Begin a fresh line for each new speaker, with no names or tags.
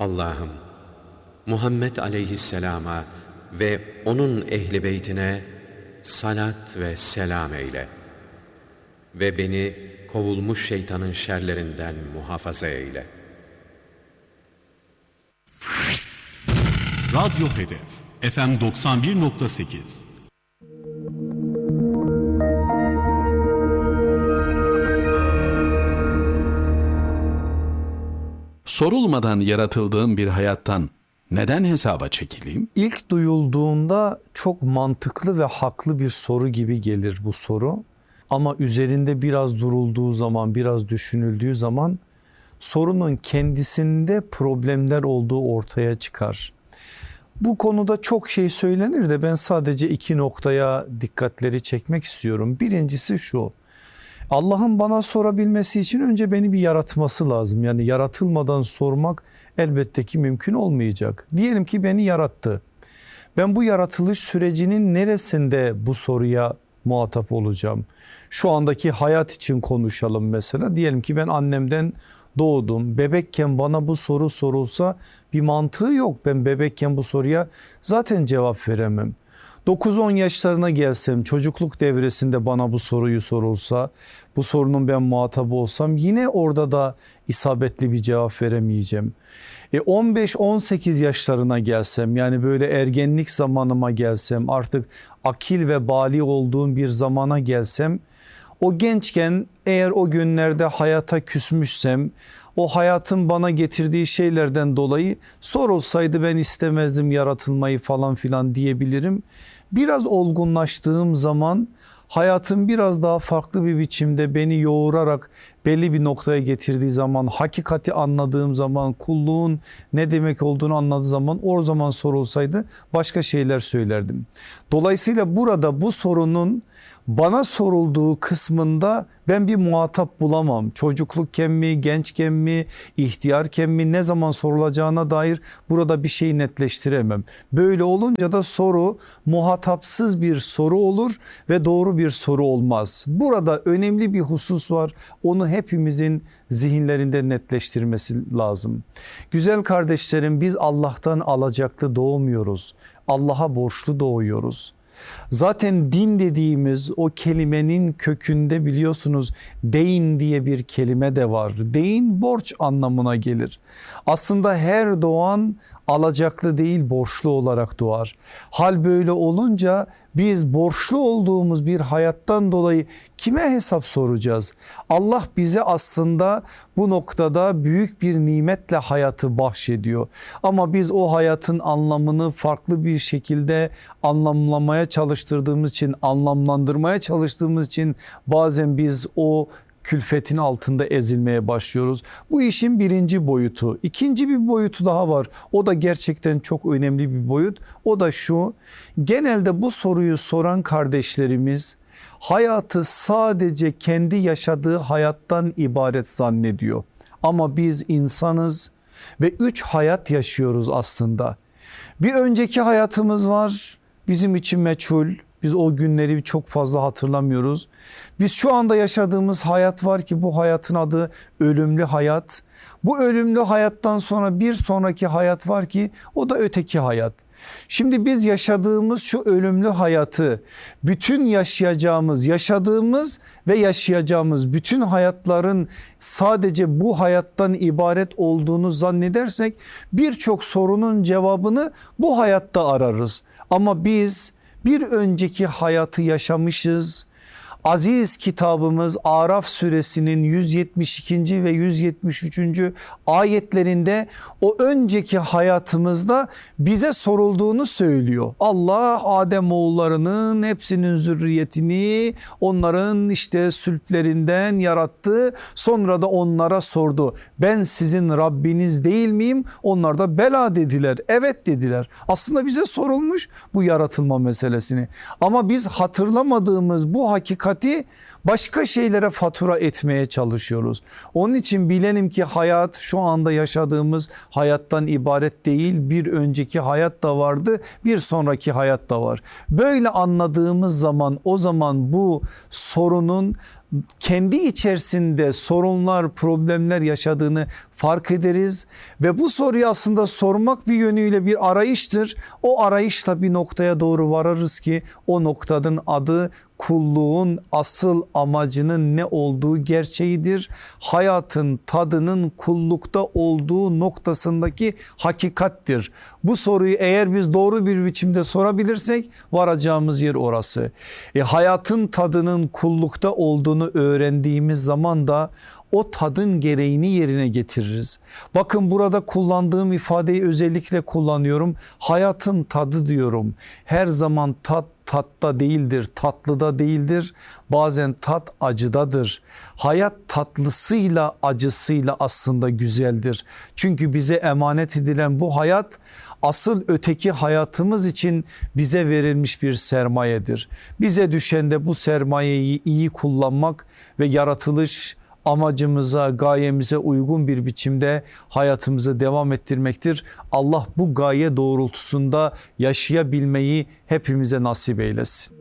Allah'ım, Muhammed aleyhisselama ve onun ehli beytine salat ve selam eyle ve beni kovulmuş şeytanın şerlerinden muhafaza eyle.
Radyo Hedef FM 91.8. Sorulmadan yaratıldığım bir hayattan neden hesaba çekileyim?
İlk duyulduğunda çok mantıklı ve haklı bir soru gibi gelir bu soru. Ama üzerinde biraz durulduğu zaman, biraz düşünüldüğü zaman sorunun kendisinde problemler olduğu ortaya çıkar. Bu konuda çok şey söylenir de ben sadece iki noktaya dikkatleri çekmek istiyorum. Birincisi şu: Allah'ın bana sorabilmesi için önce beni bir yaratması lazım. Yani yaratılmadan sormak elbette ki mümkün olmayacak. Diyelim ki beni yarattı. Ben bu yaratılış sürecinin neresinde bu soruya muhatap olacağım? Şu andaki hayat için konuşalım mesela. Diyelim ki ben annemden doğdum. Bebekken bana bu soru sorulsa bir mantığı yok. Ben bebekken bu soruya zaten cevap veremem. 9-10 yaşlarına gelsem, çocukluk devresinde bana bu soruyu sorulsa, bu sorunun ben muhatabı olsam yine orada da isabetli bir cevap veremeyeceğim. 15-18 yaşlarına gelsem, yani böyle ergenlik zamanıma gelsem, artık akil ve bali olduğum bir zamana gelsem, o gençken eğer o günlerde hayata küsmüşsem, o hayatın bana getirdiği şeylerden dolayı sorulsaydı ben istemezdim yaratılmayı falan filan diyebilirim. Biraz olgunlaştığım zaman, hayatın biraz daha farklı bir biçimde beni yoğurarak belli bir noktaya getirdiği zaman, hakikati anladığım zaman, kulluğun ne demek olduğunu anladığım zaman, o zaman sorulsaydı başka şeyler söylerdim. Dolayısıyla burada bu sorunun bana sorulduğu kısmında ben bir muhatap bulamam. Çocuklukken mi, gençken mi, ihtiyarken mi, ne zaman sorulacağına dair burada bir şey netleştiremem. Böyle olunca da soru muhatapsız bir soru olur ve doğru bir soru olmaz. Burada önemli bir husus var. Onu hepimizin zihinlerinde netleştirmesi lazım. Güzel kardeşlerim, biz Allah'tan alacaklı doğmuyoruz. Allah'a borçlu doğuyoruz. Zaten din dediğimiz o kelimenin kökünde biliyorsunuz deyn diye bir kelime de var. Deyn borç anlamına gelir. Aslında her doğan alacaklı değil, borçlu olarak doğar. Hal böyle olunca biz borçlu olduğumuz bir hayattan dolayı kime hesap soracağız? Allah bize aslında bu noktada büyük bir nimetle hayatı bahşediyor. Ama biz o hayatın anlamını farklı bir şekilde anlamlamaya çalıştırdığımız için, anlamlandırmaya çalıştığımız için bazen biz o külfetin altında ezilmeye başlıyoruz. Bu işin birinci boyutu. İkinci bir boyutu daha var. O da gerçekten çok önemli bir boyut. O da şu: genelde bu soruyu soran kardeşlerimiz hayatı sadece kendi yaşadığı hayattan ibaret zannediyor. Ama biz insanız ve 3 hayat yaşıyoruz aslında. Bir önceki hayatımız var, bizim için meçhul. Biz o günleri çok fazla hatırlamıyoruz. Biz şu anda yaşadığımız hayat var ki bu hayatın adı ölümlü hayat. Bu ölümlü hayattan sonra bir sonraki hayat var ki o da öteki hayat. Şimdi biz yaşadığımız şu ölümlü hayatı, bütün yaşadığımız ve yaşayacağımız bütün hayatların sadece bu hayattan ibaret olduğunu zannedersek birçok sorunun cevabını bu hayatta ararız. Ama biz bir önceki hayatı yaşamışız. Aziz kitabımız Araf suresinin 172. ve 173. ayetlerinde o önceki hayatımızda bize sorulduğunu söylüyor. Allah Adem oğullarının hepsinin zürriyetini onların işte sülplerinden yarattı. Sonra da onlara sordu. Ben sizin Rabbiniz değil miyim? Onlar da bela dediler. Evet dediler. Aslında bize sorulmuş bu yaratılma meselesini. Ama biz hatırlamadığımız bu hakikati başka şeylere fatura etmeye çalışıyoruz. Onun için bilelim ki hayat şu anda yaşadığımız hayattan ibaret değil. Bir önceki hayat da vardı, bir sonraki hayat da var. Böyle anladığımız zaman o zaman bu sorunun kendi içerisinde sorunlar, problemler yaşadığını fark ederiz ve bu soruyu aslında sormak bir yönüyle bir arayıştır. O arayışla bir noktaya doğru vararız ki o noktanın adı kulluğun asıl amacının ne olduğu gerçeğidir. Hayatın tadının kullukta olduğu noktasındaki hakikattir. Bu soruyu eğer biz doğru bir biçimde sorabilirsek varacağımız yer orası. Hayatın tadının kullukta olduğunu öğrendiğimiz zaman da o tadın gereğini yerine getiririz. Bakın burada kullandığım ifadeyi özellikle kullanıyorum. Hayatın tadı diyorum. Her zaman tat tatta değildir, tatlıda değildir. Bazen tat acıdadır. Hayat tatlısıyla acısıyla aslında güzeldir. Çünkü bize emanet edilen bu hayat asıl öteki hayatımız için bize verilmiş bir sermayedir. Bize düşen de bu sermayeyi iyi kullanmak ve yaratılış amacımıza, gayemize uygun bir biçimde hayatımızı devam ettirmektir. Allah bu gaye doğrultusunda yaşayabilmeyi hepimize nasip eylesin.